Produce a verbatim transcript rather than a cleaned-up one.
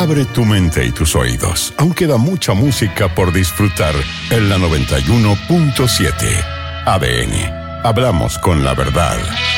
Abre tu mente y tus oídos. Aún queda mucha música por disfrutar en la noventa y uno punto siete. A D N. Hablamos con la verdad.